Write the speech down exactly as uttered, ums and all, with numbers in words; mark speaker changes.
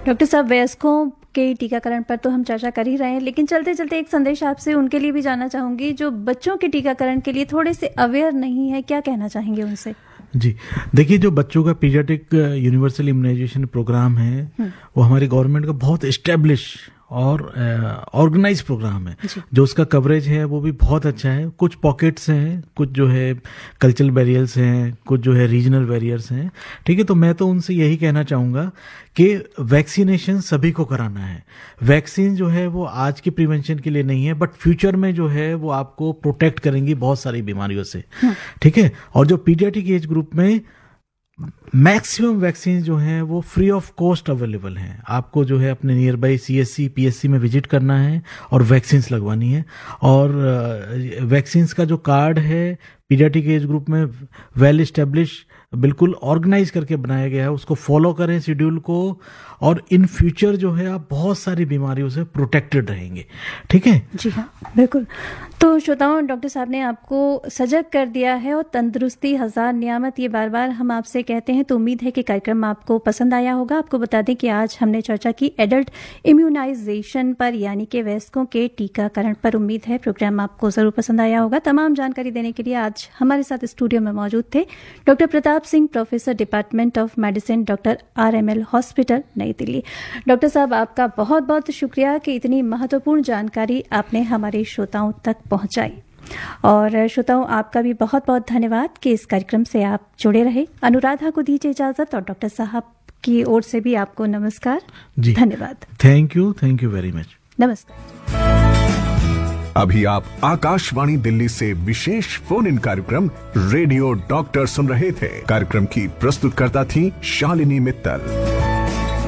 Speaker 1: Doctor साहब, वयस्कों के टीकाकरण पर तो हम चर्चा कर ही रहे हैं, लेकिन चलते चलते एक संदेश आपसे उनके लिए भी जानना चाहूंगी जो बच्चों के टीकाकरण के लिए थोड़े से अवेयर नहीं है, क्या कहना चाहेंगे उनसे?
Speaker 2: जी, देखिए, जो बच्चों का पीडियाट्रिक यूनिवर्सल इम्यूनाइजेशन प्रोग्राम है वो हमारी गवर्नमेंट का बहुत एस्टेब्लिश और ऑर्गेनाइज प्रोग्राम है। जो उसका कवरेज है वो भी बहुत अच्छा है। कुछ पॉकेट्स हैं, कुछ जो है कल्चरल बैरियर्स हैं, कुछ जो है रीजनल बैरियर्स हैं, ठीक है। तो मैं तो उनसे यही कहना चाहूँगा कि वैक्सीनेशन सभी को कराना है। वैक्सीन जो है वो आज की प्रिवेंशन के लिए नहीं है, बट फ्यूचर में जो है वो आपको प्रोटेक्ट करेंगी बहुत सारी बीमारियों से, ठीक है। और जो पीडियाट्रिक एज ग्रुप में मैक्सिमम वैक्सीन जो हैं वो फ्री ऑफ कॉस्ट अवेलेबल हैं। आपको जो है अपने नियर बाई सीएससी पीएससी में विजिट करना है और वैक्सीन्स लगवानी है। और वैक्सीन्स का जो कार्ड है पीडियाट्रिक एज ग्रुप में वेल एस्टेब्लिश, बिल्कुल ऑर्गेनाइज करके बनाया गया है, उसको फॉलो करें शेड्यूल को, और इन फ्यूचर जो है आप बहुत सारी बीमारियों से प्रोटेक्टेड रहेंगे, ठीक है।
Speaker 1: जी हाँ, बिल्कुल। तो श्रोताओं, डॉक्टर साहब ने आपको सजग कर दिया है और तंदुरुस्ती हजार नियामत, ये बार बार हम आपसे कहते हैं, तो उम्मीद है कि कार्यक्रम आपको पसंद आया होगा। आपको बता दें कि आज हमने चर्चा की एडल्ट इम्यूनाइजेशन पर, यानी कि वयस्कों के टीकाकरण पर। उम्मीद है प्रोग्राम आपको जरूर पसंद आया होगा। तमाम जानकारी देने के लिए आज हमारे साथ स्टूडियो में मौजूद थे doctor Pratap Singh, professor department of medicine, doctor R M L hospital, नई दिल्ली। डॉक्टर साहब, आपका बहुत बहुत शुक्रिया कि इतनी महत्वपूर्ण जानकारी आपने हमारे श्रोताओं तक पहुंचाई। और श्रोताओं, आपका भी बहुत बहुत धन्यवाद कि इस कार्यक्रम से आप जुड़े रहे। अनुराधा को दीजिए इजाजत, और डॉक्टर साहब की ओर से भी आपको नमस्कार, धन्यवाद।
Speaker 2: Thank you, thank you very much.
Speaker 1: नमस्कार।
Speaker 3: अभी आप आकाशवाणी दिल्ली से विशेष फोन इन कार्यक्रम रेडियो डॉक्टर सुन रहे थे। कार्यक्रम की प्रस्तुतकर्ता थी शालिनी मित्तल।